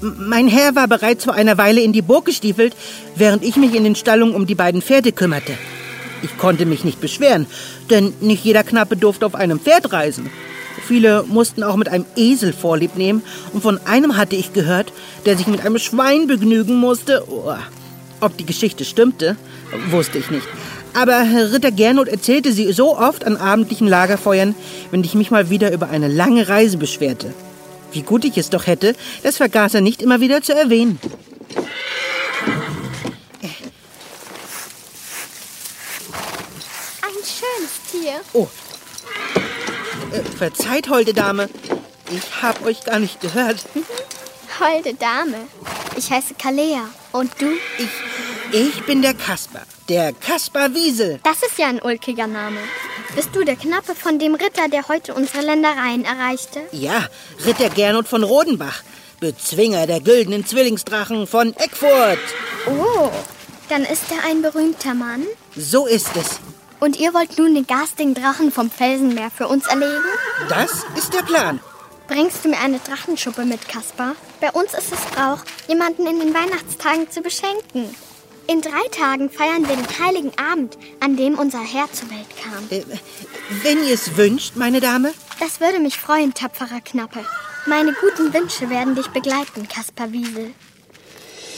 Mein Herr war bereits vor einer Weile in die Burg gestiefelt, während ich mich in den Stallungen um die beiden Pferde kümmerte. Ich konnte mich nicht beschweren, denn nicht jeder Knappe durfte auf einem Pferd reisen. Viele mussten auch mit einem Esel Vorlieb nehmen und von einem hatte ich gehört, der sich mit einem Schwein begnügen musste. Oh, ob die Geschichte stimmte, wusste ich nicht. Aber Ritter Gernot erzählte sie so oft an abendlichen Lagerfeuern, wenn ich mich mal wieder über eine lange Reise beschwerte. Wie gut ich es doch hätte, das vergaß er nicht immer wieder zu erwähnen. Ein schönes Tier. Oh, verzeiht, holde Dame. Ich hab euch gar nicht gehört. Holde Dame. Ich heiße Kalea. Und du? Ich bin der Kaspar. Der Kaspar Wiesel. Das ist ja ein ulkiger Name. Bist du der Knappe von dem Ritter, der heute unsere Ländereien erreichte? Ja, Ritter Gernot von Rodenbach. Bezwinger der güldenen Zwillingsdrachen von Eckfurt. Oh, dann ist er ein berühmter Mann? So ist es. Und ihr wollt nun den garstigen Drachen vom Felsenmeer für uns erlegen? Das ist der Plan. Bringst du mir eine Drachenschuppe mit, Kaspar? Bei uns ist es Brauch, jemanden in den Weihnachtstagen zu beschenken. In 3 Tagen feiern wir den heiligen Abend, an dem unser Herr zur Welt kam. Wenn ihr es wünscht, meine Dame. Das würde mich freuen, tapferer Knappe. Meine guten Wünsche werden dich begleiten, Kaspar Wiesel.